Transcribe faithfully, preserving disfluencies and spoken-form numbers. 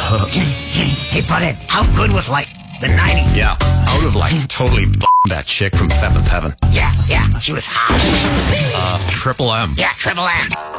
Hey, butthead, how good was, like, the nineties? Yeah, I would have, like, totally b***ed that chick from Seventh Heaven. Yeah, yeah, she was hot. Uh, Triple M. Yeah, Triple M.